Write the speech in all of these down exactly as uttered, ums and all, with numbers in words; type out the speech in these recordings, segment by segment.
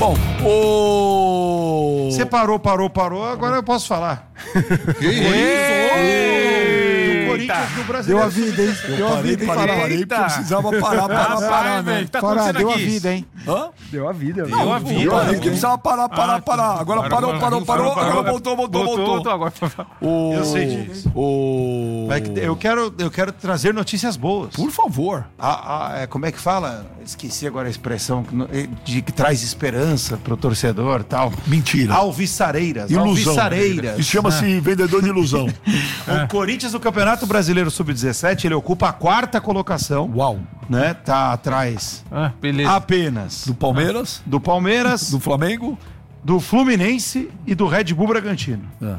Bom, o... Você parou, parou, parou, agora eu posso falar. Que isso? Do Corinthians do Brasileiro. Deu a vida, hein? Deu a vida, hein? Parei, Falar. parei, porque precisava parar, parar, parar, né? Tá Parar, deu a aqui? vida, hein? Hã? Deu a vida. Deu a vida. Eu falei que precisava parar, parar, Ah, parar. Agora parou, parou, parou, agora voltou, voltou, voltou. agora. O... Eu sei disso. O... Vai que- Eu quero, eu quero trazer notícias boas. Por favor. A- a- é, como é que fala? Esqueci agora a expressão que no- eh, de que traz esperança pro torcedor e tal. Mentira. Alvissareiras. Ilusão. Alvissareiras. Isso chama-se vendedor de ilusão. O Corinthians no Campeonato Brasileiro sub dezessete, ele ocupa a quarta colocação, Uau. né? Tá atrás Ah, beleza. apenas Do Palmeiras, do Palmeiras, do Flamengo. do Fluminense e do Red Bull Bragantino. É.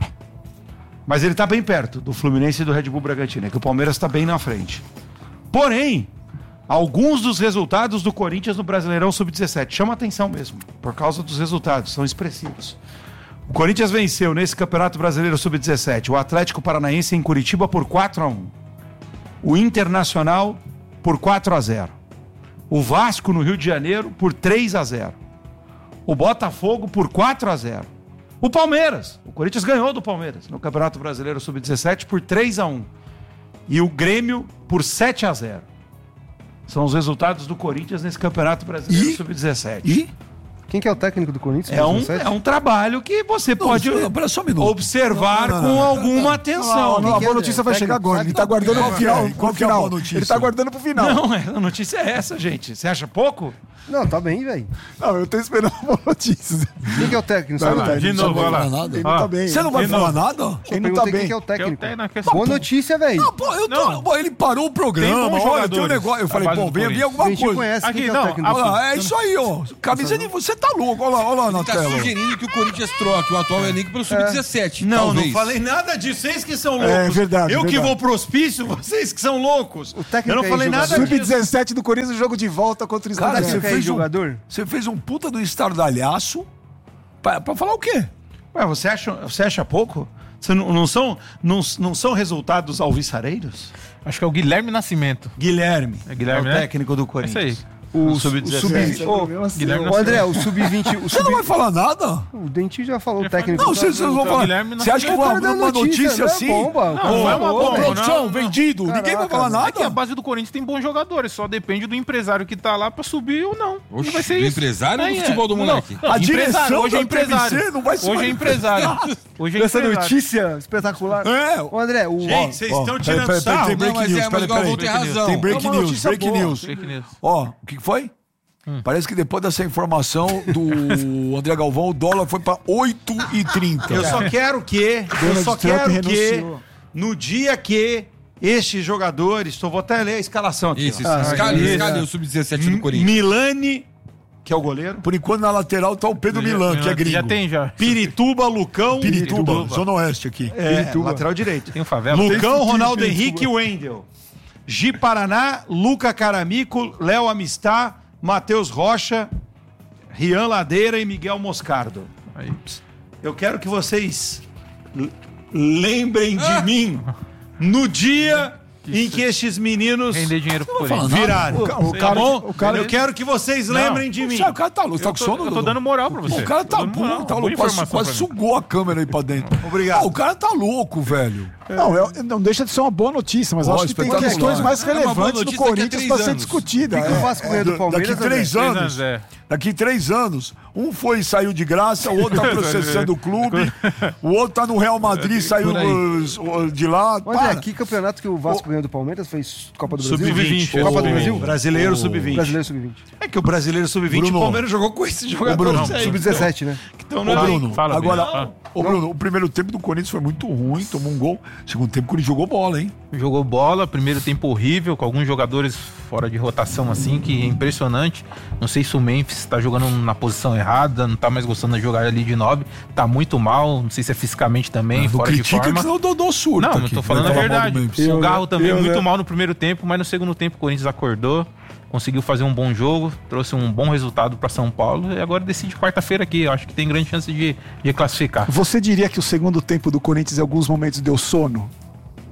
Mas ele tá bem perto do Fluminense e do Red Bull Bragantino, é que o Palmeiras tá bem na frente. Porém, alguns dos resultados do Corinthians no Brasileirão sub dezessete chama atenção mesmo, por causa dos resultados, são expressivos. O Corinthians venceu nesse Campeonato Brasileiro sub dezessete o Atlético Paranaense em Curitiba por quatro a um. O Internacional por quatro a zero. O Vasco no Rio de Janeiro por três a zero. O Botafogo por quatro a zero. O Palmeiras, o Corinthians ganhou do Palmeiras no Campeonato Brasileiro sub dezessete por três a um. E o Grêmio por sete a zero. São os resultados do Corinthians nesse Campeonato Brasileiro E? sub dezessete. E? Quem que é o técnico do Corinthians? É um, é um trabalho que você pode não, pera só um minuto. observar Não, não, não, com não, alguma atenção. Não, a boa notícia vai chegar agora. Ele tá guardando pro final. Qual pro que é a final. boa notícia? Ele tá guardando pro final. Não, a notícia é essa, gente. Você acha pouco? Não, tá bem, velho. Não, eu tô esperando uma notícia. Quem que é o técnico? Vai Sabe? lá, De ele novo, não vai lá. Não nada. Ele não tá bem. Você não vai De falar novo. nada? Eu Ele não tá perguntei bem. quem que é o técnico. Que é o técnico. Boa notícia, velho. Não, pô, eu tô, Não. pô, ele parou o programa, Tem bons olha, tem um jogadores negócio. Eu na falei, base pô, do vem vir Corinthians. alguma A gente coisa. conhece Aqui, quem que é não, o técnico. Ah, do lá, Corinthians. é isso aí, ó. Camisa de você tá louco. Olha lá, olha lá na Tá tela. sugerindo que o Corinthians troque o atual elenco pelo sub dezessete. Não, talvez. não falei nada disso. Vocês que são loucos. É verdade, Eu que verdade. vou pro hospício, vocês que são loucos. O técnico Eu não é falei nada jogador. disso. sub dezessete do Corinthians, jogo de volta contra o Cara, Estado. você Quem que é fez um- jogador? Você fez um puta do estardalhaço pra, pra falar o quê? Ué, você acha, você acha pouco? Você não, não são, não, não são resultados alvissareiros? Acho que é o Guilherme Nascimento. Guilherme. É Guilherme, é o né? técnico do Corinthians. É isso O sub o dezessete. sub- Ô, Guilherme Ô, André, o sub vinte. O Você não sub... vai falar nada? O Dentinho já falou o Já técnico. Não, vocês vocês vão falar. Guilherme Você acha que O uma, cara dá uma notícia, notícia, não é assim? bomba. Não, não é uma Ô, bomba, produção, não, não. vendido. Ninguém vai Caraca, falar velho. É que a nada. base do Corinthians tem bons jogadores, só depende do empresário que tá lá pra subir ou não. Oxe, E vai ser do isso. empresário ou do Aí é. futebol do Não, moleque? não, A empresário, direção hoje é da T V C empresário. não vai se Hoje é empresário. Hoje é Essa empresário. notícia espetacular. É. Ô, André, o. Gente, vocês Ó, estão peraí, tirando peraí, peraí, sarro. Tem break Não, mas news, é, mas peraí, o Galvão peraí. tem razão. Tem break É uma news, notícia break boa. news. Fake news. Ó, o que que foi? Parece que depois dessa informação do André Galvão, o dólar foi pra oito e trinta. Eu só quero que, eu Donald só Trump quero que, renunciou. no dia que estes jogadores, só vou até ler a escalação aqui. Isso, ó. isso. Escalhe, escalhe o sub dezessete do Corinthians. Milani, que é o goleiro. Por enquanto, na lateral tá o Pedro Milan, que é gringo. Já tem, já. Pirituba, Lucão. Pirituba, Pirituba. Zona Oeste aqui. É, lateral direito. Tem o Favela. Lucão, Ronaldo Henrique e Wendel. Gi Paraná, Luca Caramico, Léo Amistá, Matheus Rocha, Rian Ladeira e Miguel Moscardo. Aí. Eu quero que vocês l- lembrem de mim no dia em que estes meninos Render dinheiro pro Corinthians. viraram. O Tá cara, bom? o cara, Eu quero que vocês lembrem de mim. Sabe, o cara tá louco, tá Eu com tô, sono? eu tô Dudu? dando moral pra você. O cara tá Tô dando burro, moral. tá Boa louco, quase, informação quase pra mim. sugou a câmera aí pra dentro. Obrigado. Ah, o cara tá louco, velho. não, é- não deixa de ser uma boa notícia, mas Ó, acho que tem espetacular. questões mais É uma boa relevantes do notícia daqui a Corinthians três pra ser anos. discutida. O que o é. Vasco ganha do Palmeiras? Daqui três André? anos, anos, é. daqui três anos, um foi e saiu de graça, o outro tá processando o clube, o outro tá no Real Madrid, saiu Por aí. os- os- de lá. Ô, André, Para. que campeonato que o Vasco ganhou do Palmeiras? Fez Copa do Brasil? sub vinte. Copa do O Brasil? Brasileiro sub vinte. Brasileiro sub vinte. É que o brasileiro sub vinte, Bruno. o Palmeiras jogou com esses jogadores Bruno, aí. sub dezessete, né? Então, Ô, não é Bruno, Fala, agora, Bruno. ô, Bruno, o primeiro tempo do Corinthians foi muito ruim, tomou um gol. Segundo tempo, o Corinthians jogou bola, hein? Jogou bola, primeiro tempo horrível, com alguns jogadores fora de rotação assim, que é impressionante. Não sei se o Memphis tá jogando na posição errada, não tá mais gostando de jogar ali de nove, tá muito mal, não sei se é fisicamente também, Não fora de critica forma. que senão o Dodô surta. Não, eu aqui. tô falando a Vai falar mal do verdade. Memphis. O Garro também eu, muito né? mal no primeiro tempo, mas no segundo tempo o Corinthians acordou, conseguiu fazer um bom jogo, trouxe um bom resultado para São Paulo e agora decide quarta-feira aqui. Eu acho que tem grande chance de, de classificar. Você diria que o segundo tempo do Corinthians em alguns momentos deu sono?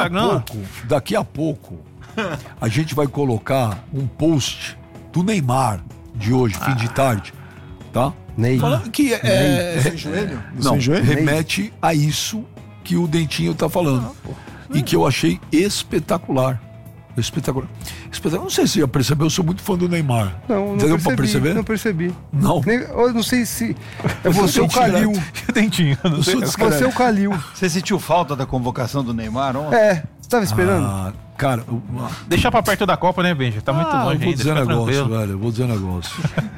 a Instagram. pouco, daqui a pouco, a gente vai colocar um post do Neymar de hoje, fim de tarde, tá? Ney. Falando que é, Sem joelho? não, Sem joelho? remete a isso que o Dentinho tá falando. E que eu achei espetacular. Espetacular. Espetacular. Não sei se você já percebeu, eu sou muito fã do Neymar. Não, não Entendeu percebi, pra perceber? não percebi. Não. Nem- eu não sei se é você sou o Calil. O Dentinho, eu não Eu sei. sou discreto. Você é o Calil. Você sentiu falta da convocação do Neymar ontem? É, você tava esperando? Ah, cara, eu, Deixar pra perto da Copa, né, Benja? Tá muito ah, eu longe vou ainda. dizer um Fica negócio, tranquilo. velho. Eu vou dizer um negócio.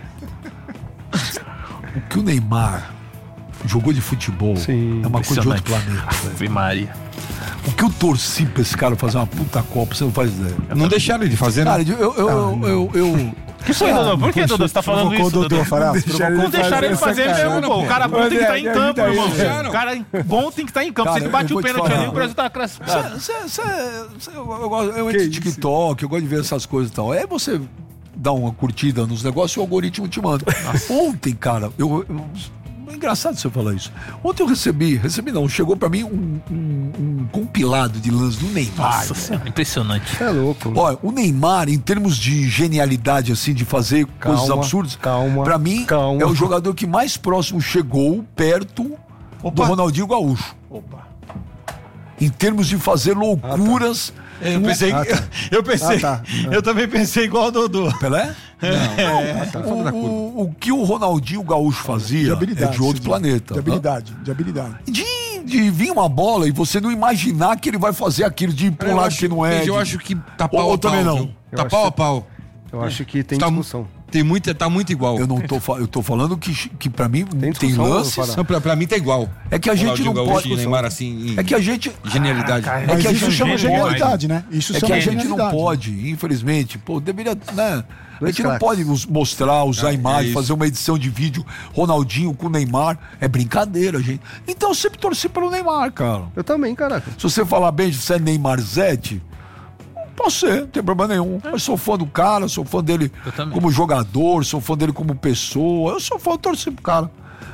O que o Neymar jogou de futebol Sim, é uma coisa de outro impressionante. planeta, velho. Ave Maria. O que eu torci pra esse cara fazer uma puta Copa, você não faz ideia. Não deixaram ele de fazer, né? Cara, eu. eu, eu, eu, eu- Que foi, Dodô? Por que, Dodô? Você tá falando Provocou isso, o Dodô, Dodô? Fará. Não deixaram ele fazer mesmo, pô. O cara bom tem que estar em campo, irmão. deixaram. O cara bom tem que estar em campo. Se Cara, ele bate eu o vou te pênalti falar. ali, o Brasil tá classificado. Cê- cê- cê- cê- eu, eu, gosto- eu entro no TikTok, eu gosto de ver essas coisas e tal. É você dar uma curtida nos negócios e o algoritmo te manda. Ontem, cara, eu, eu- é engraçado você falar isso. Ontem eu recebi, recebi não, chegou pra mim um, um- um compilado de lances do Neymar. Nossa senhora, impressionante. É louco. Olha, o Neymar, em termos de genialidade, assim, de fazer coisas Calma, absurdas, calma, pra mim calma. é o jogador que mais próximo chegou perto do Opa. Ronaldinho Gaúcho. Opa. Em termos de fazer loucuras. Eu pensei, Ah, tá. eu pensei, Ah, tá. eu também pensei igual o Dodô. Pelé? Não, O, o- o que o Ronaldinho Gaúcho De fazia habilidade. é de outro você diz. planeta. De habilidade, de habilidade. né? De, de vir uma bola e você não imaginar que ele vai fazer aquilo de ir pra um eu lado acho, que não é. Eu de- acho que tá Ou- pau ou a pau. também não. viu? Eu Tá acho pau que- a pau. Eu acho que tem Tá, discussão. tem muita, tá muito igual. Eu não tô, fa- eu tô falando que, que pra mim tem, discussão, lances. Fará? Não, pra, pra mim tá igual. É que a gente Ronaldinho não Gaúcho pode. e Neymar assim em É que a gente. genialidade. É Mas que a isso gente chama não genialidade, né? Isso É que chama a gente não genialidade. pode, infelizmente. Pô, deveria, né? A Dois gente não craques. pode nos mostrar, usar a imagem, isso. fazer uma edição de vídeo Ronaldinho com Neymar. É brincadeira, gente. Então eu sempre torci pelo Neymar, cara. Eu também, caraca. Se você falar bem de você é Neymarzete, posso ser, não tem problema nenhum. Eu sou fã do cara, sou fã dele Eu também. como jogador, sou fã dele como pessoa. Eu sou fã, eu torci pro cara.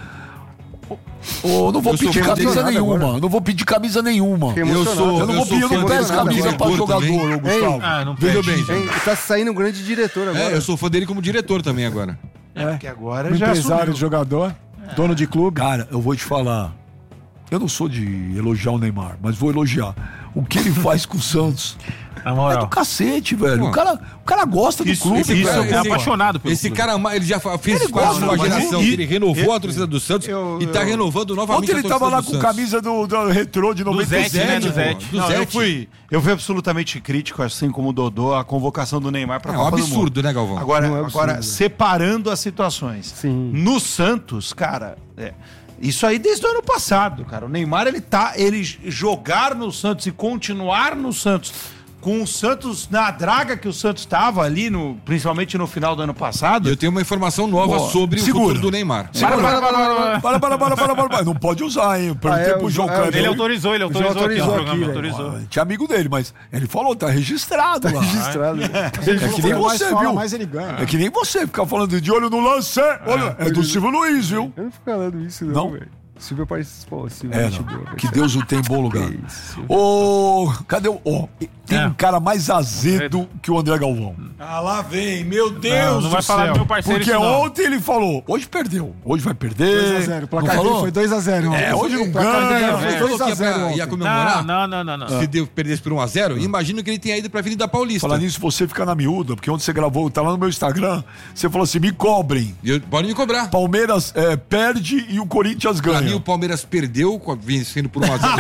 Ô, não vou Eu sou pedir fã dele camisa nada nenhuma. agora. Não vou pedir camisa nenhuma. Fiquei Eu emocionado. sou- Eu não vou sou pedir, eu não fã peço dele como camisa pra diretor jogador, também. ô, Gustavo. Ah, não Veja pede. bem. Hein, tá saindo um grande diretor agora. É, eu sou fã dele como diretor também agora. É, porque agora Um já empresário assumiu. de jogador, dono de clube. Cara, eu vou te falar. Eu não sou de elogiar o Neymar, mas vou elogiar. O que ele faz com o Santos Na é do moral. cacete, velho. Pô. O cara, o cara gosta do Isso- clube, isso velho. É apaixonado pelo Esse clube. cara, ele já fa- fez Ele quase gosta, uma mas geração. e- Ele renovou eu- a torcida do Santos eu- e tá eu- renovando novamente Ontem ele a torcida tava lá do com Santos. camisa do, do retrô de noventa e Zete, né, sete. do pô. Zete. Do Não, eu Zete. fui, eu fui absolutamente crítico, assim como o Dodô, a convocação do Neymar para É a um Copa do absurdo, Mundo. né, Galvão? Agora, Não é absurdo, agora né? separando as situações. Sim. No Santos, cara, é, isso aí desde o ano passado, cara. O Neymar, ele tá, ele jogar no Santos e continuar no Santos com o Santos na draga que o Santos estava ali, no, principalmente no final do ano passado. Eu tenho uma informação nova Boa. sobre Segura. o futuro do Neymar. Para, para, para, para, para. Para, para, para, para, para, para. Não pode usar, hein? Perguntei Ah, é, pro o João Jo- é, Kleber. Ele autorizou, ele O João autorizou aqui no autorizou programa, aqui, velho. autorizou. Ah, tinha amigo dele, mas ele falou, tá registrado lá. Registrado. É que nem mais você, fala, viu? mais ele ganha. É que nem você ficar falando de olho no lance. Olha, é do Silvio Luiz, viu? Eu não fico falando isso, não, Não? velho. Silvio parece. Pô, Silvio É, gente não. boa, velho. Que Deus o tem em bom lugar. isso. Ô, cadê o. Ó, tem É. um cara mais azedo que o André Galvão. Ah, lá vem, meu Deus Não, não vai falar do meu parceiro Porque isso, não. ontem ele falou, hoje perdeu. Hoje vai perder. dois a zero. O Não placar dele falou? foi dois a zero. É, hoje não O placar dele ganha. foi Ele dois falou a que ia, zero pra- ontem. ia comemorar. Não, não, não, não, não. Se deu, perdesse por um a zero, imagino que ele tenha ido pra Avenida Paulista. Falar nisso, você fica na miúda, porque ontem você gravou, tá lá no meu Instagram, você falou assim, me cobrem. E eu- Pode me cobrar. Palmeiras é, perde e o Corinthians Pra mim, ganha. o Palmeiras perdeu, com a- vencendo por um a zero.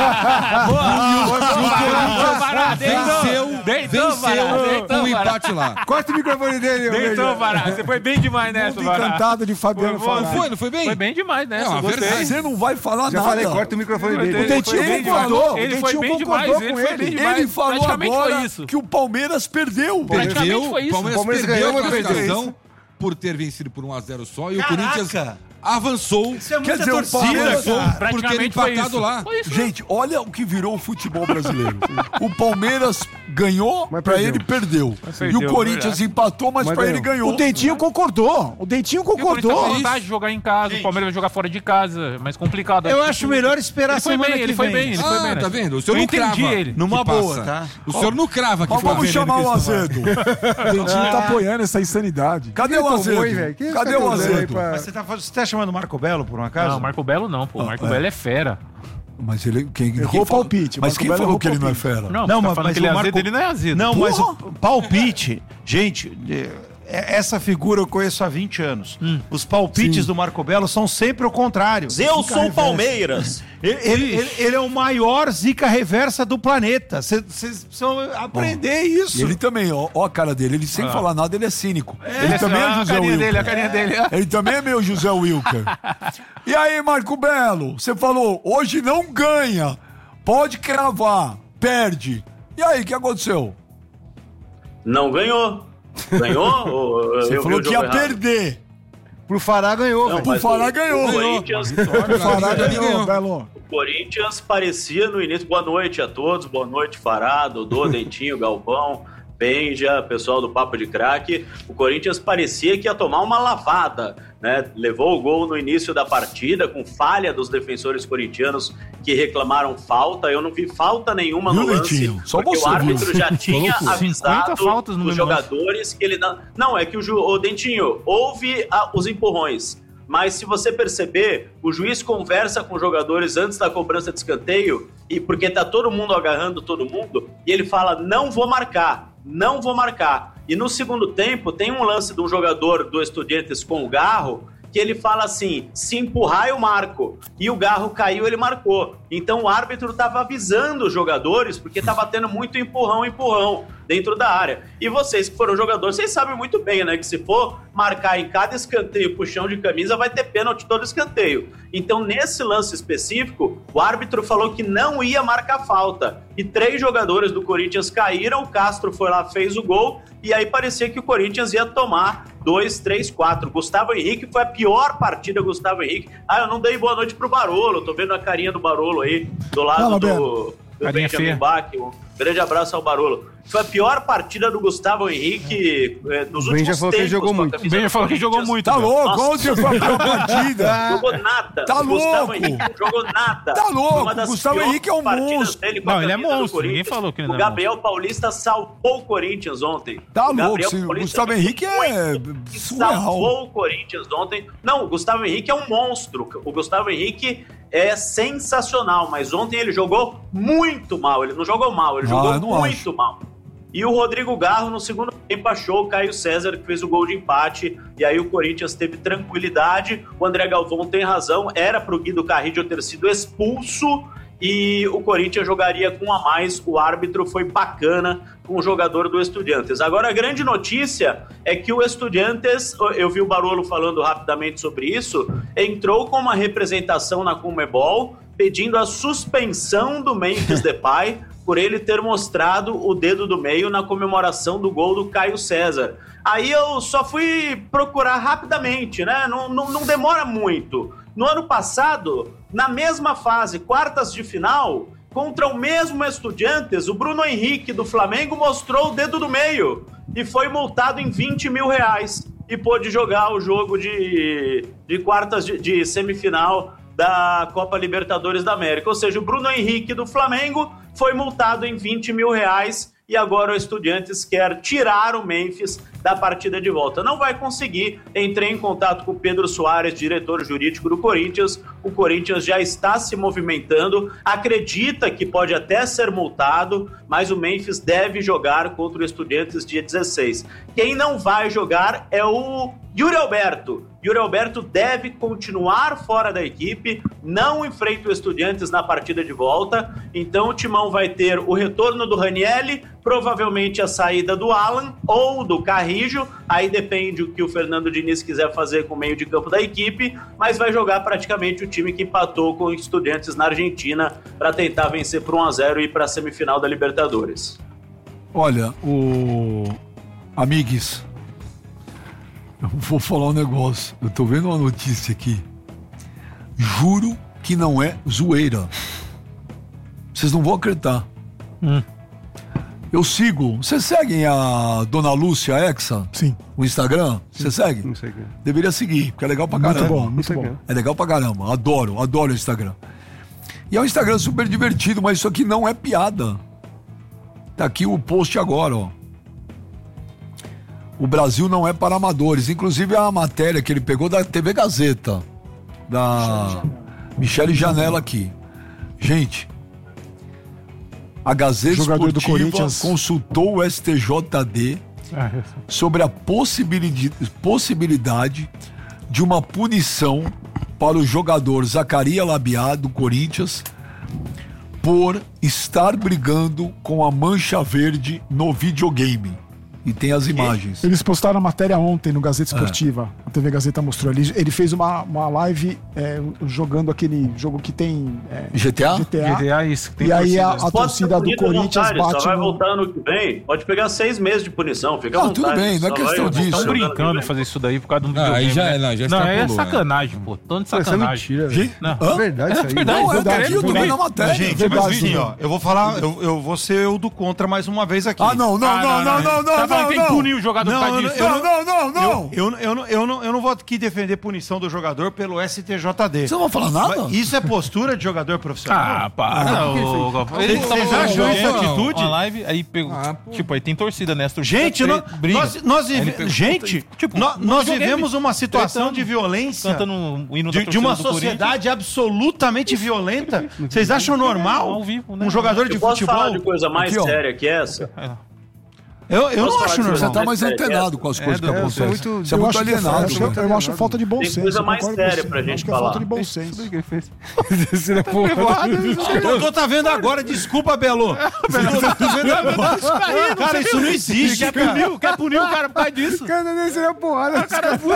venceu, venceu com um empate lá. Corta o microfone dele, Deitou, Vará. Você foi bem demais nessa, Muito Vará. encantado de Fabiano Foi, Fará. Foi, não foi bem? Foi bem demais nessa, É uma eu gostei. verdade. Você não vai falar Já nada. falei, corta o microfone dele. Ele O Dentinho foi bem demais. concordou. Ele O foi Dentinho bem demais, concordou ele com foi ele. bem demais. Ele falou Praticamente foi agora isso. que o Palmeiras perdeu. Praticamente Perdeu, foi isso. o Palmeiras, O Palmeiras perdeu ganhou, a mas perdeu classificação por ter vencido por um a zero só. E o Caraca! Corinthians avançou. Isso é Quer muita dizer, o torcida, Palmeiras- cara. Por ter Praticamente foi empatado isso. lá. Foi isso. Gente, olha o que virou o futebol brasileiro. O Palmeiras ganhou, Mas pra perdeu. ele perdeu. perdeu, e o Corinthians verdade. empatou, mas, Mas pra ele ganhou. ganhou. O Dentinho concordou. O Dentinho E o Corinthians tá concordou. com vontade de jogar em casa, o Palmeiras vai jogar fora de casa, mais complicado. Eu acho melhor esperar Ele a foi semana bem, que ele foi vem. bem, ele foi bem. Ah, né? tá vendo? O senhor Eu não entendi crava ele. Numa que boa, passa. tá? O senhor não crava que Mas foi vamos veneno chamar que o eles tomaram. Azedo. O Dentinho tá apoiando essa insanidade. Cadê o Quem tomou, Azedo? hein, velho? Quem Cadê tá o tomando aí Azedo? pra- Mas você tá, você tá chamando o Marco Belo, por um acaso? Não, Marco Belo não, pô. O Marco Belo é fera. Mas ele. Quem, Errou quem o falou- palpite. Mas Marco quem Belo falou errou que ele o não é palpite. fera? Não, Não, tá mas, falando mas que ele é o azedo, Marco... ele não é azedo. Não, mas Porra! o palpite... Gente, é- essa figura eu conheço há vinte anos. Os palpites do Marco Belo são sempre o contrário. Eu sou o Palmeiras. Ele, ele- ele- ele é o maior zica reversa do planeta. Vocês precisam aprender isso. E ele também, ó, ó a cara dele. Ele sem falar nada, ele é cínico. ele Essa também é a José carinha Wilker. dele, a carinha dele. Ele também é meu José Wilker. E aí, Marco Belo? Você falou, hoje não ganha. Pode cravar. Perde. E aí, o que aconteceu? Não ganhou. Ganhou? Ou Você eu falou vi o que ia jogo errado? perder. Pro Fará ganhou, Não, velho. Pro mas Fará o- ganhou. O Corinthians, O Fará Ele ganhou, ganhou. Belo. o Corinthians parecia no início. Boa noite a todos. Boa noite, Fará, Dodô, Dentinho, Galvão, Benja, pessoal do Papo de Craque. O Corinthians parecia que ia tomar uma lavada, né? Levou o gol no início da partida, com falha dos defensores corintianos que reclamaram falta. Eu não vi falta nenhuma Viu, no lance, Dentinho? Só porque você o árbitro viu. já tinha Falou, pô, cinquenta avisado faltas no os mesmo lance. jogadores que ele não... Não, é que o, ju... o Dentinho, houve a- os empurrões. Mas se você perceber, o juiz conversa com os jogadores antes da cobrança de escanteio, e porque tá todo mundo agarrando todo mundo, e ele fala, não vou marcar, não vou marcar. E no segundo tempo, tem um lance de um jogador do Estudiantes com o Garro, que ele fala assim, se empurrar eu marco. E o Garro caiu, ele marcou. Então o árbitro estava avisando os jogadores, porque estava tendo muito empurrão, empurrão dentro da área. E vocês que foram jogadores, vocês sabem muito bem, né? Que se for marcar em cada escanteio puxão de camisa, vai ter pênalti todo escanteio. Então nesse lance específico, o árbitro falou que não ia marcar falta. E três jogadores do Corinthians caíram, o Castro foi lá, fez o gol, e aí parecia que o Corinthians ia tomar dois, três, quatro. Gustavo Henrique foi a pior partida, Gustavo Henrique. Ah, eu não dei boa noite pro Barolo, tô vendo a carinha do Barolo aí, do lado Não, do, Roberto. do Carinha Benjamin feia. Bach. Um grande abraço ao Barolo. Foi a pior partida do Gustavo Henrique eh, nos O Ben já últimos falou que ele tempos jogou com a muito. camisa O Ben já do falou que jogou Corinthians. muito. Tá velho. louco? Nossa. Ontem foi a pior partida. Jogou nada. Tá O Gustavo louco. Henrique não jogou nada. Tá louco. Foi uma das O Gustavo piores Henrique é um partidas monstro. dele com a Não, ele é camisa do monstro. Ninguém Corinthians. falou que ele O não é Gabriel Paulista salvou o Corinthians ontem. Tá O Gabriel louco. sim. O Paulista Gustavo Henrique é muito que surreal. salvou o Corinthians ontem. Não, o Gustavo Henrique é um monstro. O Gustavo Henrique é sensacional, mas ontem ele jogou muito mal. Ele não jogou mal, ele Ah, jogou eu não muito mal. E o Rodrigo Garro, no segundo tempo, achou o Caio César, que fez o gol de empate. E aí o Corinthians teve tranquilidade. O André Galvão tem razão. Era pro Guido Carrillo ter sido expulso. E o Corinthians jogaria com um a mais. O árbitro foi bacana com o jogador do Estudiantes. Agora, a grande notícia é que o Estudiantes, eu vi o Barolo falando rapidamente sobre isso, entrou com uma representação na Conmebol pedindo a suspensão do Memphis Depay por ele ter mostrado o dedo do meio na comemoração do gol do Caio César. Aí eu só fui procurar rapidamente, né? Não, não, não demora muito. No ano passado, na mesma fase, quartas de final, contra o mesmo Estudiantes, o Bruno Henrique do Flamengo mostrou o dedo do meio e foi multado em vinte mil reais e pôde jogar o jogo de, de quartas de, de semifinal da Copa Libertadores da América. Ou seja, o Bruno Henrique do Flamengo foi multado em vinte mil reais e agora o Estudiantes quer tirar o Memphis da partida de volta. Não vai conseguir. Entrei em contato com o Pedro Soares, diretor jurídico do Corinthians. O Corinthians já está se movimentando, acredita que pode até ser multado, mas o Memphis deve jogar contra o Estudiantes dia dezesseis. Quem não vai jogar é o Yuri Alberto. Yuri Alberto deve continuar fora da equipe, não enfrenta o Estudiantes na partida de volta, então o Timão vai ter o retorno do Ranielli, provavelmente a saída do Alan ou do Carrillo, aí depende o que o Fernando Diniz quiser fazer com o meio de campo da equipe, mas vai jogar praticamente o time que empatou com o Estudiantes na Argentina para tentar vencer por um a zero e ir para a semifinal da Libertadores. Olha, o... Amigues, eu vou falar um negócio. Eu tô vendo uma notícia aqui. Juro que não é zoeira. Vocês não vão acreditar. Hum. Eu sigo. Vocês seguem a Dona Lúcia Hexa? Sim. O Instagram? Você segue? Não sei o que. Deveria seguir, porque é legal pra Muito caramba. bom, muito sei bom. quem é. É legal pra caramba. Adoro, adoro o Instagram. E é um Instagram super divertido, mas isso aqui não é piada. Tá aqui o post agora, ó. O Brasil não é para amadores. Inclusive a matéria que ele pegou da T V Gazeta. Da Michele Janela aqui. Gente, a Gazeta Jogador do Esportiva Corinthians. consultou o S T J D sobre a possibilidade, possibilidade de uma punição para o jogador Zacarias Labiá, do Corinthians, por estar brigando com a Mancha Verde no videogame. E tem as imagens. Eles postaram a matéria ontem no Gazeta Esportiva. A T V Gazeta mostrou ali. Ele fez uma, uma live é, jogando aquele jogo que tem. É, G T A? G T A. G T A, isso, que tem E aí a, torcida. a torcida do Corinthians vontade, bate só vai no... voltar ano que vem. Pode pegar seis meses de punição, fica à Não, vontade. tudo bem, não é Só questão vai disso. voltar Estão ano que brincando vem. fazer isso daí por causa de um Ah, videogame. aí já- né? não, já não, é extrapolou, né? sacanagem, pô. Tô de Isso é sacanagem. mentira, velho. Gente, Não. hã? É verdade isso aí. verdade. Não, é verdade, aqui, eu tô verdade. vendo a matéria. Gente, verdade, mas assim, sim. ó, eu vou falar, eu, eu vou ser o do contra mais uma vez aqui. Ah, não, não, Ah, não, não, não, não, Tá falando não, quem não. puniu o jogador por Não, causa eu disso? Não, não, não, não. Eu, eu, eu, não, eu, não, eu não vou aqui defender punição do jogador pelo S T J D. Vocês não vão falar nada? Mas isso é postura de jogador profissional? Ah, para. ô, Galvão. Ele Vocês tava fazendo acham um isso jogo, atitude? Uma live, aí pegou. Ah, pô. Tipo, aí tem torcida, né? As torcidas Gente, tre- nós, brigam. nós, nós Aí ele vive- pegou- gente, tipo, nó- no nós videogame, vivemos uma situação tretando, de violência, Cantando o hino da de, de uma torcida do sociedade absolutamente violenta. Vocês acham normal Ao vivo, né? um jogador de Eu posso falar futebol? de coisa mais Aqui, ó. séria que essa? Eu, eu Posso não falar acho de coisa Você normal. tá mais sério, antenado essa? com as coisas que Dudu, acontecem. eu sou muito- Você é Eu muito acho, que é, alienado. eu, acho, velho. eu acho falta de bom Tem senso. coisa eu mais concordo com séria você. pra Eu gente acho que é falta falar. de bom senso. Esse é porra. O doutor tá vendo agora, desculpa, Belo. O doutor tá vendo agora. Cara, isso não existe, Quer cara. punir, quer punir o cara por causa disso? Cara, nem seria porrada.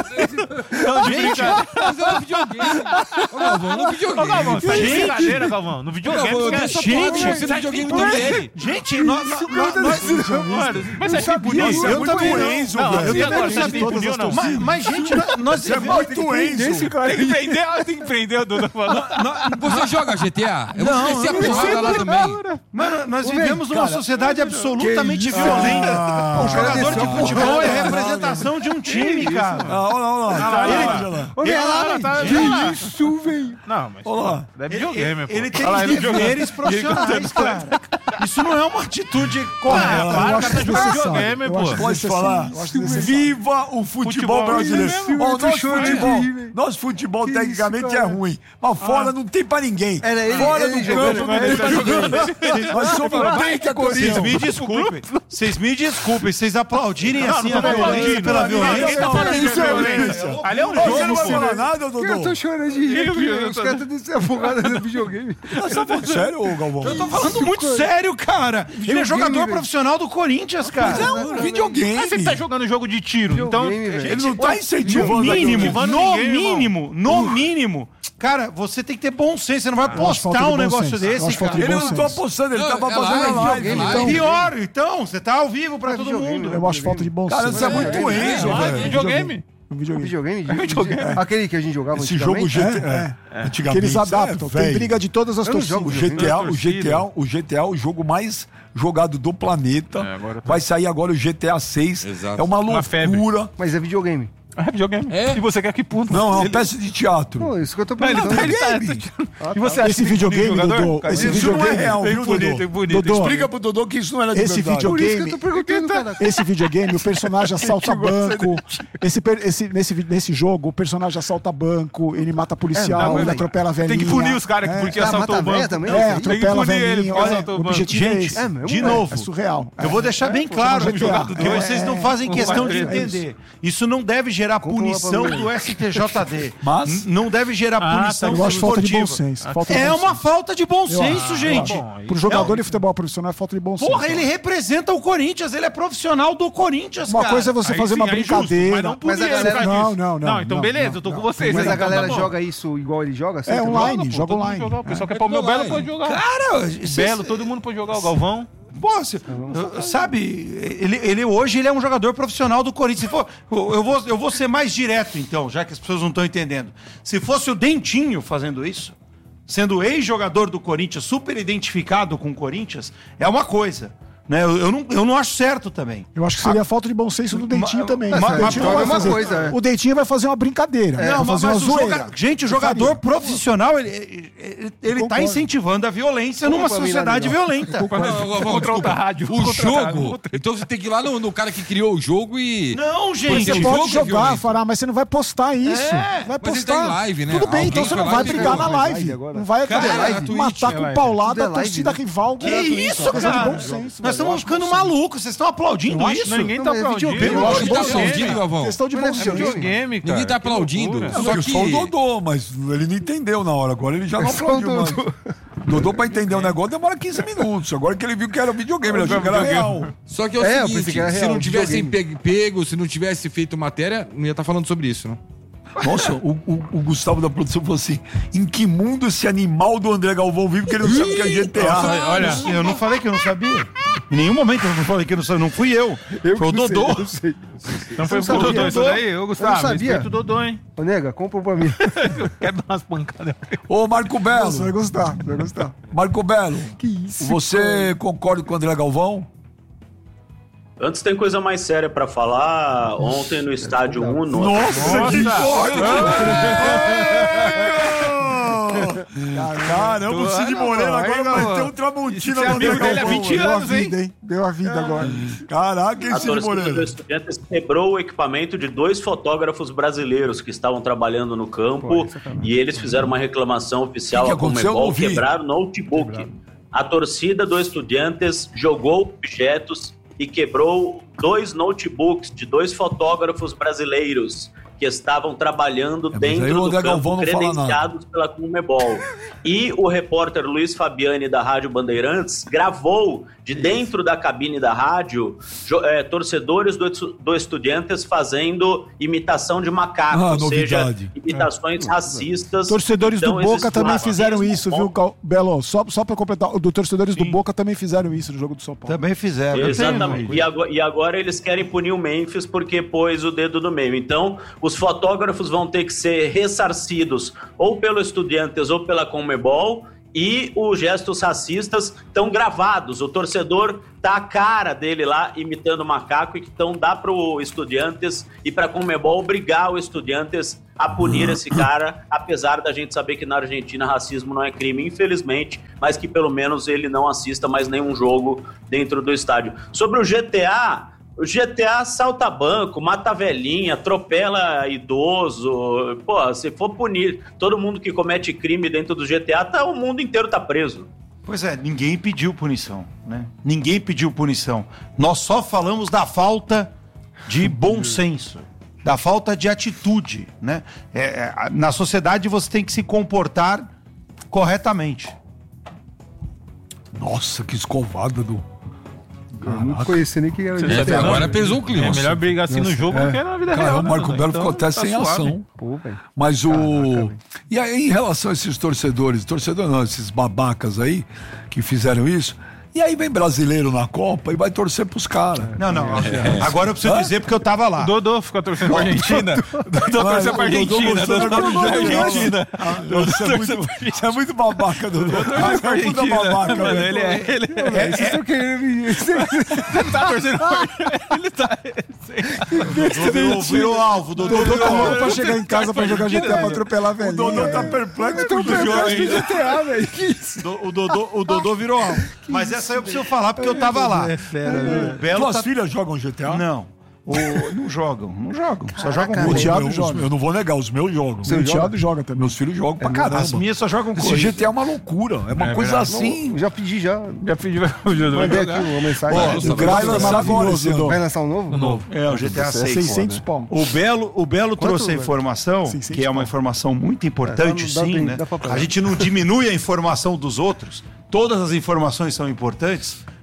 Gente, Mas é no videogame. Ô, Galvão, no videogame. Ô, Galvão, você tá de Gente. brincadeira, Galvão. No videogame, Galvão, eu você dei essa gente, porra, você tá no videogame de dele. gente, nós, nós, nós, nós, Mano, mas você acha que puniu? Isso é Eu muito também não. Enzo, Não, velho. assim, agora também você de acha que todas puniu, as não? torcidas. mas, mas, gente, nós, nós Você é vivemos... muito Enzo. Tem que prender, tem que prender o Duda falando. Você joga G T A? Eu vou descer a eu não porrada sei, lá também. Mano, nós Ô, vivemos velho, numa cara, sociedade absolutamente isso? violenta. Ah, um jogador de desceu a futebol porrada, é representação de um time, cara. Ah, olha lá, olha lá. Olha lá. Ô, minha Ela tá- Que isso, velho? Não, mas Olha lá. é videogame, pô. Ele tem Olha lá, ele jogando. deveres profissionais, cara. Isso não é uma atitude correta. Ah, Eu para, acho o cara tá jogando desnecessário. videogame, Eu pô. acho Pode falar? Eu acho desnecessário. Viva o futebol, Futebol brasileiro. brasileiro. Ó, Eu tô nosso chorando de futebol, rir, velho. nosso futebol Que tecnicamente isso, é cara? ruim. Mas fora não tem pra ninguém. Era ele- fora ele do jogando, campo não tem pra ninguém. Nós somos bem que Vocês a me desculpem. Vocês me desculpem. Vocês aplaudirem Não, assim não a tô violência aplaudindo. pela Ninguém violência. tá falando de Isso é violência. Ali é um Você jogo, não vai pô. falar nada, Eu tô Dodô? chorando de rir aqui, velho. Os caras estão descendo a porrada no videogame. Você tá falando sério, ô, Galvão? Eu tô falando muito sério, cara. Ele é jogador velho. profissional do Corinthians, cara. É um videogame. Mas ele tá jogando jogo de tiro, então... Videogame, velho. Ele não tá incentivando No aqui o mínimo, time. no ninguém, mínimo, no mínimo. Cara, você tem que ter bom senso. Você não vai Eu acho falta postar de um bom negócio senso. Eu desse, acho falta cara. de Ele bom não tá senso. apostando, ele Não, tava é fazendo live, a live. videogame, Então, Pior, então, você tá ao vivo pra É todo videogame, mundo. Eu acho falta de bom Cara, senso. você é muito É, Enzo, é, velho. Videogame? No videogame. Videogame? videogame. Aquele que a gente jogava Esse jogo antigamente? G T A. É, É. Que Antigamente. eles adaptam. é Tem velho. briga de todas as Eu não torcidas. jogo O G T A, o torcida. G T A, o G T A é o jogo mais jogado do planeta. É, agora tá- Vai sair agora o G T A seis. Exato. É uma Uma febre. loucura. Mas é videogame. É videogame. É? E você quer que puta? Não, é uma Ele- peça de teatro. Pô, isso que eu tô Não, ele perguntando. tá- ele tá- Videogame. E você acha Esse que tem que punir videogame, o jogador? Dodô, Cara, esse Isso não é videogame- real, Tem viu, punir, Dodô? tem punir. Dodô, Explica pro Dodô que isso não era de Esse verdade. Por isso que eu videogame- tô perguntando, cara. Esse videogame, o personagem assalta banco. Esse, per- esse, nesse, vi- nesse jogo, o personagem assalta banco, ele mata policial, É, não, ele mas- atropela a velhinha. Tem que punir os caras que É. porque Ah, assaltou mata o a véia banco. também? É, Tem que atropela a punir ele velhinha. porque Olha, assaltou o o banco. objetivo é Gente, esse. É mesmo? de É, novo. É surreal. Eu vou deixar bem claro, G T A. que É, vocês não é, fazem é. questão É de isso. entender. Isso não deve gerar Compra uma punição pra mim. do S T J D. Mas- N- não deve gerar Ah, punição Eu acho falta de bom esportiva. senso. falta de É bom uma senso. falta de bom Eu senso, acho, gente. bom, aí- Pro jogador É um- de futebol profissional é falta de bom senso. Porra, ele representa o Corinthians, ele é profissional do Corinthians, Uma cara. coisa é você Aí fazer sim, uma aí justo, brincadeira. mas não punir Mas a ele por galera- causa Não, disso. não, não, então não, beleza, não, eu tô com não. vocês. Mas então a galera tá bom. joga isso igual ele joga? Assim, É também? online, Pô, joga todo mundo online. jogar, O pessoal É. quer pôr o meu Joga Belo online. pode jogar. Cara, Belo, todo mundo pode jogar. O Galvão. Pô, se, sabe, ele, ele hoje ele é um jogador profissional do Corinthians. Se for, eu, vou, eu vou ser mais direto, então, já que as pessoas não estão entendendo. Se fosse o Dentinho fazendo isso, sendo ex-jogador do Corinthians, super identificado com o Corinthians, é uma coisa. Né? Eu, eu, não, eu não acho certo também. Eu acho que seria a falta de bom senso do Dentinho ma, também. Ma, o, Dentinho ma, vai ma, fazer, coisa, é. o Dentinho vai fazer uma brincadeira. É, vai fazer mas uma o zoeira. joga, gente, o jogador profissional, ele, ele, ele tá incentivando a violência numa sociedade violenta. Contra outra rádio. O jogo. Então você tem que ir lá no, no cara que criou o jogo e... Não, gente. Você pode jogar, Fará, mas você não vai postar isso. É, vai mas postar. ele tá em live, né? Tudo bem, Alguém então você não foi vai lá e brigar pegou. na live. Não vai matar com paulada a torcida rival. Que isso, cara? Nós estamos ficando malucos. Vocês estão aplaudindo isso? Ninguém tá aplaudindo. Eu acho Ninguém tá bom aplaudindo, senso. Galvão. Questão de bom senso. Videogame, cara. Ninguém tá aplaudindo. Não, Só eu que... sou o Dodô, mas ele não entendeu na hora. Agora ele já não aplaudiu mais. Dodô, pra entender o negócio, demora quinze minutos. Agora que ele viu que era videogame, ele achou que era real. Só que é o É, eu seguinte, pensei que era se real, não tivessem videogame. pego, pego, se não tivesse feito matéria, não ia estar falando sobre isso, né? Nossa, o, o, o Gustavo da produção falou assim: em que mundo esse animal do André Galvão vive que ele não sabe o que é G T A? Olha, eu não falei que eu não sabia. Em nenhum momento eu não falei que eu não sabia. Não fui eu. Foi o Dodô. Não foi Eu o sabia. Dodô isso daí? Eu, Gustavo, Eu não sabia. respeito o Dodô, hein? Ô, nega, compra pra mim. Quero dar umas pancadas. Ô, Marco Belo, Você vai gostar, vai gostar. Marco Belo, Que isso? você concorda com o André Galvão? Antes tem coisa mais séria pra falar. Ontem no estádio Uno. Nossa, que Caramba, o Cid Moreno agora vai ter um Tramontina no André dele há Galvão. vinte Deu a anos, hein? vida, hein? Deu a vida agora. Caraca, A esse Cid torcida do Moreno. Estudiantes quebrou o equipamento de dois fotógrafos brasileiros que estavam trabalhando no campo e eles fizeram uma reclamação oficial Que que à aconteceu? Conmebol, Não vi. quebraram o notebook. A torcida do Estudiantes jogou objetos e quebrou dois notebooks de dois fotógrafos brasileiros que estavam trabalhando mas aí dentro o do André Galvão campo, não fala credenciados pela Conmebol. E o repórter Luiz Fabiani, da Rádio Bandeirantes, gravou de dentro da cabine da rádio jo- é, torcedores do, do Estudiantes fazendo imitação de macaco, Ah, ou seja, novidade. imitações racistas. Torcedores Então, do Boca existe também um fizeram racismo isso, viu, Cal- Belo? Só, só pra completar, os torcedores do Boca também fizeram isso no jogo do São Paulo. Também fizeram. Exatamente. E agora, e agora eles querem punir o Memphis porque pôs o dedo no meio. Então, os fotógrafos vão ter que ser ressarcidos ou pelo Estudiantes ou pela Conmebol, e os gestos racistas estão gravados. O torcedor tá a cara dele lá imitando o macaco, e então dá pro Estudiantes e pra Conmebol obrigar o Estudiantes a punir esse cara, apesar da gente saber que na Argentina racismo não é crime, infelizmente, mas que pelo menos ele não assista mais nenhum jogo dentro do estádio. Sobre o G T A, o G T A salta banco, mata velhinha, atropela idoso. Pô, se for punir todo mundo que comete crime dentro do G T A, tá, o mundo inteiro tá preso. Pois é, ninguém pediu punição, né? Ninguém pediu punição. Nós só falamos da falta de bom senso, da falta de atitude, né? É, é, na sociedade você tem que se comportar corretamente. Nossa, que escovada do... Eu não conhecia nem que era É, G T A. agora pesou o clima. É melhor brigar assim no jogo do que na vida Cara, real. o Marco né, Belo então, ficou até tá sem suave. ação. Pô, velho. Mas o. Caraca, velho. E aí, em relação a esses torcedores, torcedor não, esses babacas aí que fizeram isso, e aí vem brasileiro na Copa e vai torcer pros caras. Não, não. Agora eu preciso dizer porque eu tava lá. O Dodô ficou torcendo pra Argentina. O Dodô Vai, torceu pra o Dodô Argentina. mostrou Dodô agora o torceu pra jogo. Argentina. Isso é muito, isso é muito babaca, Dudu. Ah, é um puta babaca, Mano, velho. ele é. Ele é. Vocês estão querendo me... Ele tá torcendo pra Argentina. Ele tá. Virou, virou alvo, Dodô. Dodô virou tá louco alvo. pra chegar em casa pra jogar G T A pra atropelar a O velhinha. Dodô tá velho. perplexo com o jogo G ainda. T A, velho. Que isso? Do- O Dodô, o Dodô virou alvo. Mas essa eu preciso falar porque eu tava lá. É fera, O Belo Tuas tá... filhas jogam G T A? Não. O... Não jogam, não jogam. Só jogam O O Gol. Thiago meu- joga. Eu não vou negar, os meus jogam. O Thiago joga também. Meus filhos jogam pra caramba. As minhas só jogam Esse Corinthians. G T A é uma loucura. É uma É coisa verdade. assim. Já pedi, já. Já pedi o Dodô. Mandei aqui uma mensagem. Ó, o Grai lançar agora esse ano. Vai lançar um novo? Novo. É, o G T A É seis. seiscentos pau. O Belo, o Belo trouxe a velho? informação, seiscentos que é uma pau. informação muito importante, É, dá- dá sim, bem- né? dá pra pagar. A gente não diminui a informação dos outros. Todas as informações são importantes,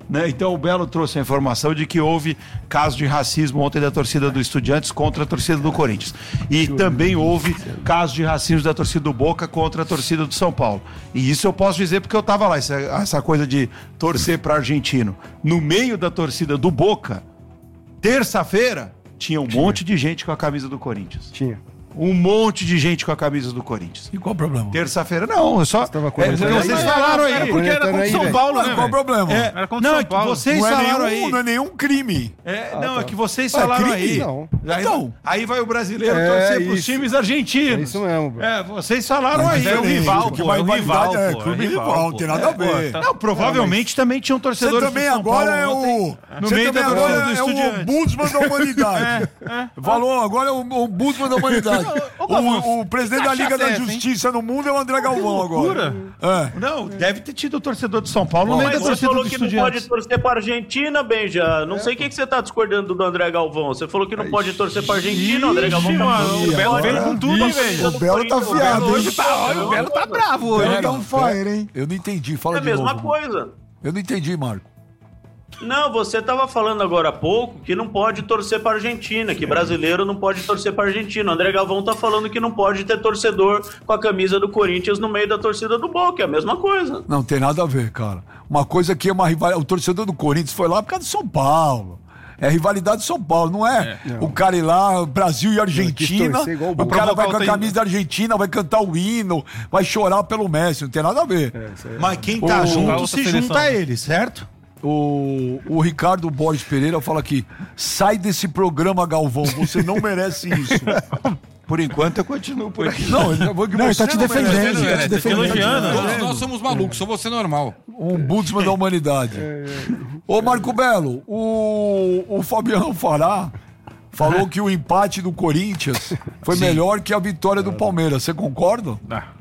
Né? Então o Belo trouxe a informação de que houve caso de racismo ontem da torcida do Estudiantes contra a torcida do Corinthians. E também houve caso de racismo da torcida do Boca contra a torcida do São Paulo. E isso eu posso dizer porque eu estava lá, essa, essa coisa de torcer para argentino. No meio da torcida do Boca, terça-feira, tinha um tinha. monte de gente com a camisa do Corinthians. Tinha. Um monte de gente com a camisa do Corinthians. E qual o problema? Terça-feira, não, eu só... Você tava é, comentando vocês aí, falaram aí. Era porque era contra o São Paulo, né, qual o problema? É, Era contra não, São é que Paulo. vocês Não é, falaram nenhum, aí. não é nenhum crime. É, Ah, não, tá. é que vocês Ah, falaram crime? aí. Não. Aí, Então. aí vai o brasileiro É, torcer pros isso. times argentinos. É isso mesmo, bro. É, vocês falaram aí. é o rival, que pô, vai é o rival, rival, é, pô, clube é rival, rival, não pô. tem nada a ver. tá- Não, provavelmente também tinham Você torcedores também do São agora é Paulo o. ontem, no Você meio também da agora torcida do é o Estudiantes. ombudsman da humanidade. Falou, agora é o ombudsman da humanidade. O, o presidente da Liga da Justiça no mundo é o André Galvão agora. É. Não, deve ter tido o torcedor de São Paulo no meio Mas da você torcida falou do que não Estudiantes. pode torcer pra Argentina, Benja. Não sei o que, que você tá discordando do André Galvão. Você falou que não pode torcer pra Argentina, o André Galvão tá mano, falando. o Belo Agora, veio com tudo, hein, velho. O Belo tá fiado, Hoje hein? tá, olha, o Belo tá bravo hoje. Ele tá on fire, hein? Eu não entendi, fala É a de mesma novo. coisa. Eu não entendi, Marco. Não, você tava falando agora há pouco que não pode torcer pra Argentina, que brasileiro não pode torcer pra Argentina. O André Galvão tá falando que não pode ter torcedor com a camisa do Corinthians no meio da torcida do Boca, é a mesma coisa. Não tem nada a ver, cara. Uma coisa que é uma rivalidade. O torcedor do Corinthians foi lá por causa do São Paulo. É a rivalidade de São Paulo, não é? É. O cara ir lá, Brasil e quis Argentina. torcer igual o O Boca. cara vai com Provocar a o camisa da Argentina, vai cantar o hino, vai chorar pelo Messi. Não tem nada a ver. Mas quem tá O- junto outra se seleção. junta a ele, certo? O, o Ricardo Borges Pereira fala aqui: sai desse programa, Galvão, você não merece isso. Por enquanto eu continuo por aqui. Não, ele, vou que Não, ele você tá te não merece. defendendo, ele tá te Tá te defendendo. elogiando. Todos nós somos malucos, só você normal. Um ombudsman da humanidade. Ô, Marco Belo, o, o Fabiano Fará falou que o empate do Corinthians foi melhor que a vitória do Palmeiras. Você concorda?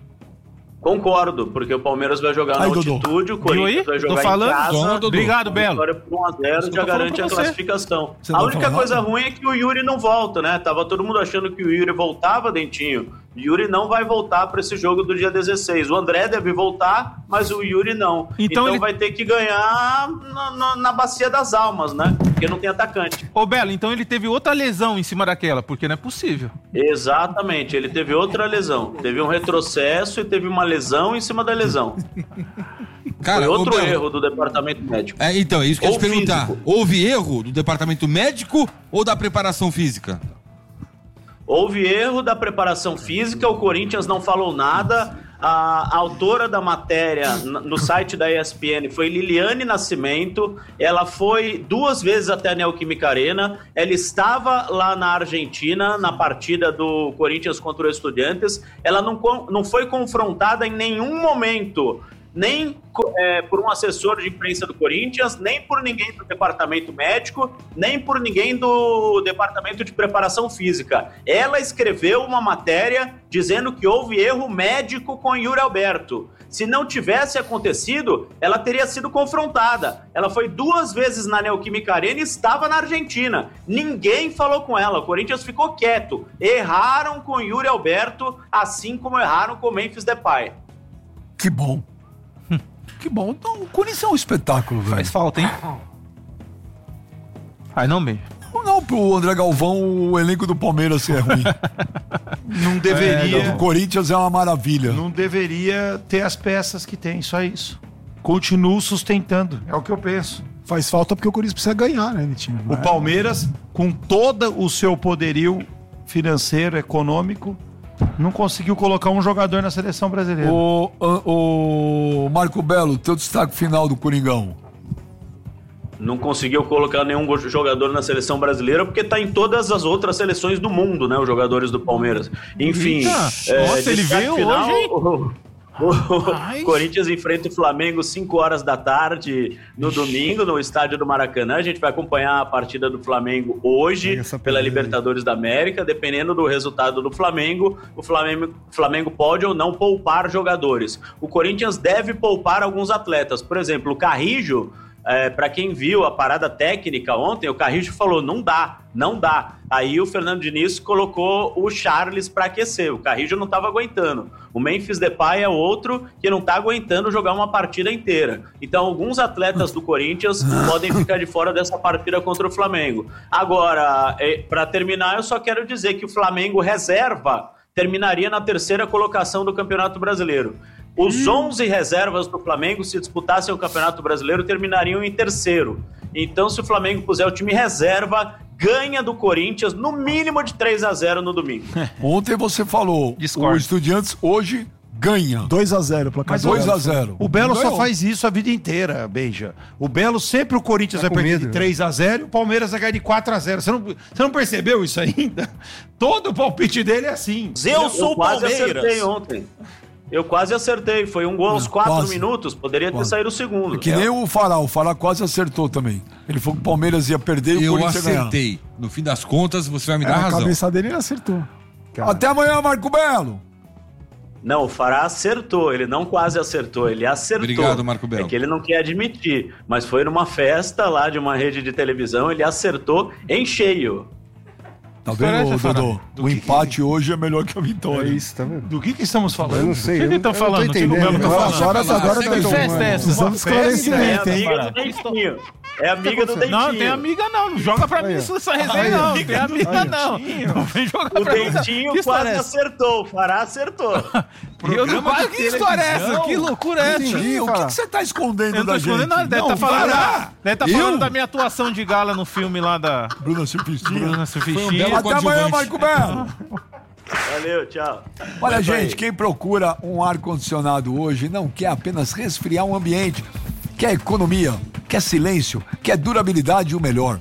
Concordo, porque o Palmeiras vai jogar Aí, na Dodô. altitude, o Viu Corinthians aí? vai Tô jogar falando. em casa. Toma, Dodô. Obrigado, Belo. Vitória por um a zero Isso que já eu tô falando garante pra a você. classificação. Você A não única falou coisa nada? ruim é que o Yuri não volta, né? Tava todo mundo achando que o Yuri voltava, Dentinho. O Yuri não vai voltar para esse jogo do dia dezesseis. O André deve voltar, mas o Yuri não. Então Então, ele- vai ter que ganhar na, na- na bacia das almas, né? Porque não tem atacante. Ô, Belo, então ele teve outra lesão em cima daquela, porque não é possível. Exatamente, ele teve outra lesão. Teve um retrocesso e teve uma lesão em cima da lesão. Cara, Foi outro ô, Belo, erro do departamento médico. É, então, é isso que eu ia Ou te perguntar. físico. Houve erro do departamento médico ou da preparação física? Houve erro da preparação física, o Corinthians não falou nada. A autora da matéria n- no site da E S P N foi Liliane Nascimento. Ela foi duas vezes até a Neoquímica Arena. Ela estava lá na Argentina, na partida do Corinthians contra o Estudiantes. Ela não, con- não foi confrontada em nenhum momento, nem co- é, por um assessor de imprensa do Corinthians, nem por ninguém do departamento médico, nem por ninguém do departamento de preparação física. Ela escreveu uma matéria dizendo que houve erro médico com Yuri Alberto. Se não tivesse acontecido, ela teria sido confrontada. Ela foi duas vezes na Neoquímica Arena e estava na Argentina. Ninguém falou com ela. O Corinthians ficou quieto. Erraram com Yuri Alberto, assim como erraram com Memphis Depay. Que bom. Que bom. Então, o Corinthians é um espetáculo, velho. Faz falta, hein? Ai, não, bem. Não, pro André Galvão, o elenco do Palmeiras ser ruim. Não deveria, O Corinthians é uma maravilha. não deveria ter as peças que tem, só isso. Continuo sustentando, é o que eu penso. Faz falta porque o Corinthians precisa ganhar, né, Vitinho? O Palmeiras, com todo o seu poderio financeiro, econômico, não conseguiu colocar um jogador na seleção brasileira. O, o, o Marco Belo, teu destaque final do Coringão. Não conseguiu colocar nenhum go- jogador na seleção brasileira porque tá em todas as outras seleções do mundo, né? Os jogadores do Palmeiras. Enfim. Eita, nossa, ele destaque veio final, hoje, hein? O, o Ai. Corinthians enfrenta o Flamengo cinco horas da tarde no domingo no estádio do Maracanã. A gente vai acompanhar a partida do Flamengo hoje Pega essa pela pedra aí. Libertadores da América. Dependendo do resultado do Flamengo, o Flamengo, Flamengo pode ou não poupar jogadores. O Corinthians deve poupar alguns atletas. Por exemplo, o Carrijo é, para quem viu a parada técnica ontem, o Carrijo falou, não dá, não dá. Aí o Fernando Diniz colocou o Charles para aquecer, o Carrijo não estava aguentando. O Memphis Depay é outro que não está aguentando jogar uma partida inteira. Então alguns atletas do Corinthians podem ficar de fora dessa partida contra o Flamengo. Agora, para terminar, eu só quero dizer que o Flamengo reserva terminaria na terceira colocação do Campeonato Brasileiro. Os onze reservas do Flamengo, se disputassem o Campeonato Brasileiro, terminariam em terceiro. Então, se o Flamengo puser o time reserva, ganha do Corinthians no mínimo de três a zero no domingo. Ontem você falou, Discord. o Estudiantes hoje ganha. dois a zero, placar dois a zero. O Belo Ganhou. só faz isso a vida inteira, Beija. O Belo sempre o Corinthians Tá vai com perder medo, de três a zero e o Palmeiras vai ganhar de quatro a zero. Você não, você não percebeu isso ainda? Todo o palpite dele é assim. Eu sou o quase acertei Palmeiras. ontem. Eu quase acertei. Foi um gol aos quatro Quase. minutos. Poderia ter Quase. saído o segundo. Que nem o Fará, o Fará quase acertou também. Ele falou que o Palmeiras ia perder e o Eu Corinthians ia ganhar. acertei. No fim das contas, você vai me É, dar a razão. cabeça dele ele acertou. Até amanhã, Marco Belo. Não, o Fará acertou. Ele não quase acertou. Ele acertou. Obrigado, Marco Belo. É que ele não quer admitir. Mas foi numa festa lá de uma rede de televisão. Ele acertou em cheio. Tá vendo, Dodô? O empate hoje é melhor que a É vitória. isso, tá vendo? Do que que estamos falando? Eu não sei. O que eu que estão não- eu não tô falando? O que que o entendendo. Belo tá Agora- falando? Agora, agora Segue tá Que festa é essa? Precisamos de É esclarecimento, hein? amiga do Dentinho. É amiga do Dentinho. Não, tem amiga não. Não joga pra mim Aí, ó. isso, essa resenha não. Não tem amiga não. Não vem jogar O pra mim. Dentinho Que história quase é essa? acertou. O Fará acertou. Eu não quase, que história é essa? Que loucura é essa? Entendi. O que, que você tá escondendo Eu não da tô gente? escondendo nada. Deve Não, estar falando, Fará. deve tá Eu? falando da minha atuação de gala no filme lá da Bruna Surfistinha. Bruna Surfistinha. belo Até amanhã, coadjuvante. Marco Belo. Valeu, tchau. Olha, Vai, gente, vai. quem procura um ar-condicionado hoje não quer apenas resfriar um ambiente, quer economia, quer silêncio, quer durabilidade e o melhor.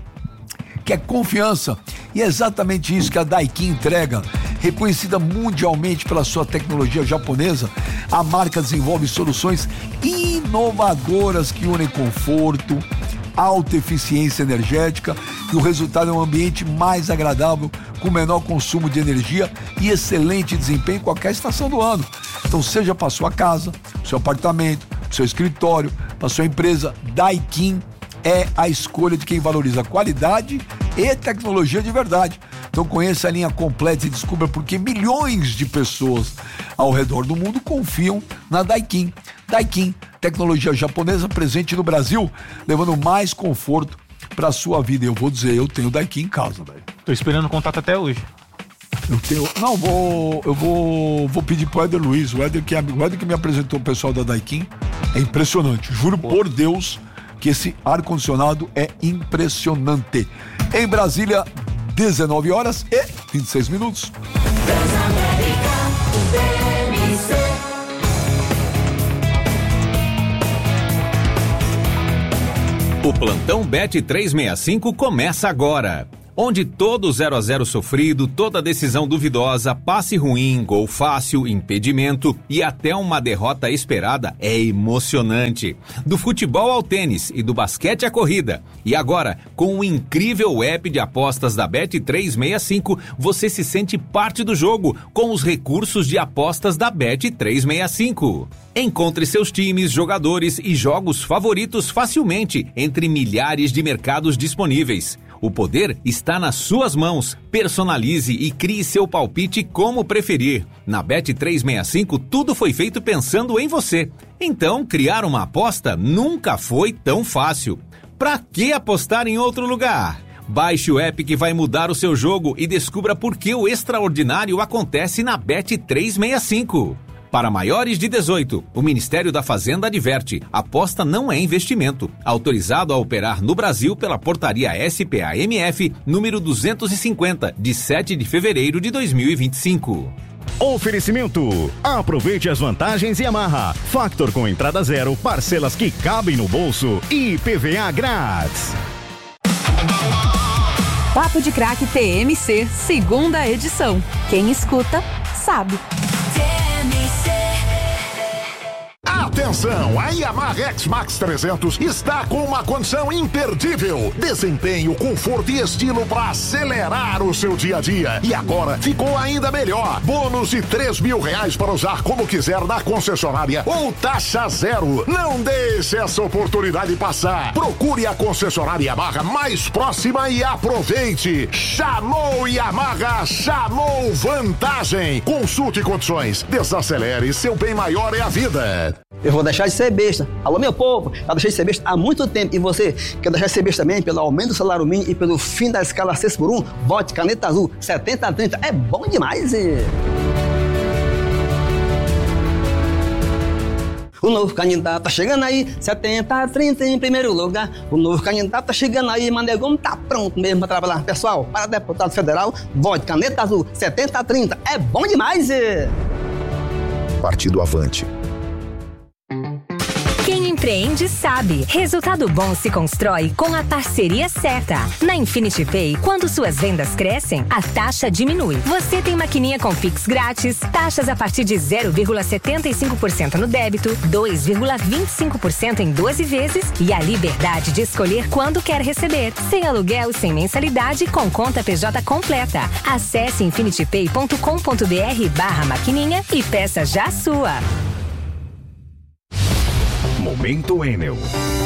Quer confiança. E é exatamente isso que a Daikin entrega. Reconhecida mundialmente pela sua tecnologia japonesa, a marca desenvolve soluções inovadoras que unem conforto, alta eficiência energética, e o resultado é um ambiente mais agradável, com menor consumo de energia e excelente desempenho em qualquer estação do ano. Então, seja para sua casa, seu apartamento, seu escritório, para sua empresa, Daikin é a escolha de quem valoriza qualidade e tecnologia de verdade. Então conheça a linha completa e descubra por que milhões de pessoas ao redor do mundo confiam na Daikin. Daikin, tecnologia japonesa presente no Brasil, levando mais conforto para sua vida. Eu vou dizer, eu tenho Daikin em casa, velho. Tô esperando o contato até hoje. Eu tenho, não, vou, eu vou, vou pedir pro Éder Luiz, o Éder que, é, o Éder que me apresentou o pessoal da Daikin. É impressionante, juro por Deus que esse ar-condicionado é impressionante. Em Brasília, dezenove horas e vinte e seis minutos. O plantão Bet trezentos e sessenta e cinco começa agora. Onde todo zero a zero sofrido, toda decisão duvidosa, passe ruim, gol fácil, impedimento e até uma derrota esperada é emocionante. Do futebol ao tênis e do basquete à corrida. E agora, com o incrível app de apostas da Bet trezentos e sessenta e cinco, você se sente parte do jogo com os recursos de apostas da Bet trezentos e sessenta e cinco. Encontre seus times, jogadores e jogos favoritos facilmente entre milhares de mercados disponíveis. O poder está nas suas mãos. Personalize e crie seu palpite como preferir. Na Bet trezentos e sessenta e cinco, tudo foi feito pensando em você. Então, criar uma aposta nunca foi tão fácil. Pra que apostar em outro lugar? Baixe o app que vai mudar o seu jogo e descubra por que o extraordinário acontece na Bet trezentos e sessenta e cinco. Para maiores de dezoito, o Ministério da Fazenda adverte: aposta não é investimento. Autorizado a operar no Brasil pela Portaria S P A M F número duzentos e cinquenta, de sete de fevereiro de dois mil e vinte e cinco. Oferecimento. Aproveite as vantagens Yamaha. Factor com entrada zero, parcelas que cabem no bolso e I P V A grátis. Papo de Craque T M C, segunda edição. Quem escuta, sabe. Atenção! Atenção, a Yamaha X-Max trezentos está com uma condição imperdível. Desempenho, conforto e estilo para acelerar o seu dia a dia. E agora ficou ainda melhor. Bônus de três mil reais para usar como quiser na concessionária ou taxa zero. Não deixe essa oportunidade passar. Procure a concessionária Yamaha mais próxima e aproveite. Chamou Yamaha, chamou vantagem. Consulte condições. Desacelere, seu bem maior é a vida. Eu vou deixar de ser besta. Alô, meu povo, eu deixei de ser besta há muito tempo. E você quer deixar de ser besta também pelo aumento do salário mínimo e pelo fim da escala seis por um? Vote Caneta Azul setenta a trinta. É bom demais. E... O novo candidato tá chegando aí, setenta a trinta em primeiro lugar. O novo candidato tá chegando aí, Manegão tá pronto mesmo pra trabalhar. Pessoal, para deputado federal, vote Caneta Azul setenta a trinta. É bom demais. E... Partido Avante. Quem empreende sabe. Resultado bom se constrói com a parceria certa. Na Infinity Pay, quando suas vendas crescem, a taxa diminui. Você tem maquininha com Pix grátis, taxas a partir de zero vírgula setenta e cinco por cento no débito, dois vírgula vinte e cinco por cento em doze vezes e a liberdade de escolher quando quer receber. Sem aluguel, sem mensalidade, com conta P J completa. Acesse infinitypay ponto com ponto br barra maquininha e peça já a sua. Momento Enel.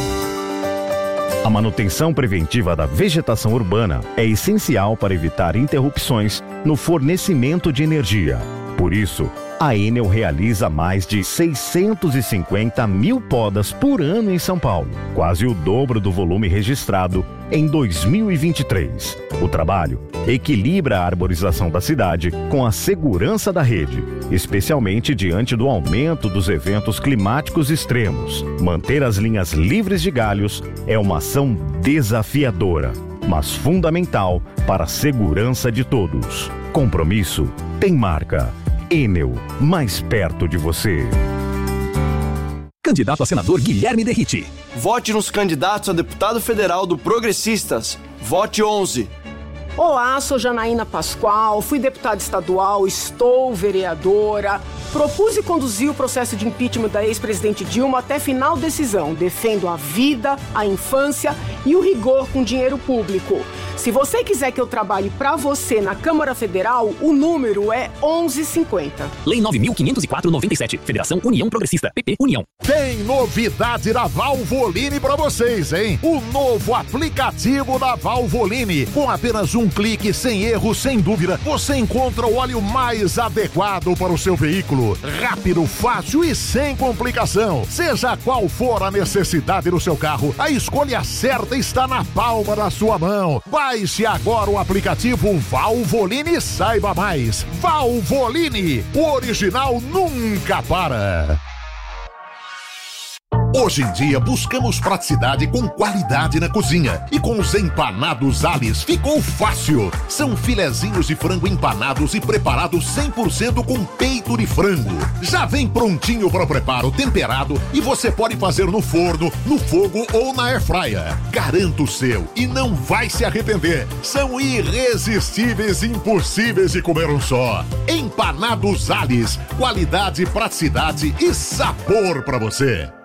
A manutenção preventiva da vegetação urbana é essencial para evitar interrupções no fornecimento de energia. Por isso, a Enel realiza mais de seiscentos e cinquenta mil podas por ano em São Paulo, quase o dobro do volume registrado em dois mil e vinte e três. O trabalho equilibra a arborização da cidade com a segurança da rede, especialmente diante do aumento dos eventos climáticos extremos. Manter as linhas livres de galhos é uma ação desafiadora, mas fundamental para a segurança de todos. Compromisso tem marca. Enel, mais perto de você. Candidato a senador Guilherme Derrite. Vote nos candidatos a deputado federal do Progressistas. Vote onze. Olá, sou Janaína Pascoal, fui deputada estadual, estou vereadora. Propus e conduzi o processo de impeachment da ex-presidente Dilma até final decisão. Defendo a vida, a infância e o rigor com dinheiro público. Se você quiser que eu trabalhe para você na Câmara Federal, o número é onze cinquenta. Lei nove mil quinhentos e quatro, noventa e sete. Federação União Progressista. P P União. Tem novidade da Valvoline para vocês, hein? O novo aplicativo da Valvoline. Com apenas um clique, sem erro, sem dúvida, você encontra o óleo mais adequado para o seu veículo. Rápido, fácil e sem complicação. Seja qual for a necessidade do seu carro, a escolha certa está na palma da sua mão. Baixe agora o aplicativo Valvoline e saiba mais. Valvoline, o original nunca para. Hoje em dia buscamos praticidade com qualidade na cozinha. E com os empanados Alice ficou fácil. São filezinhos de frango empanados e preparados cem por cento com peito de frango. Já vem prontinho para o preparo, temperado, e você pode fazer no forno, no fogo ou na airfryer. Garanto o seu e não vai se arrepender. São irresistíveis e impossíveis de comer um só. Empanados Alice, qualidade, praticidade e sabor para você.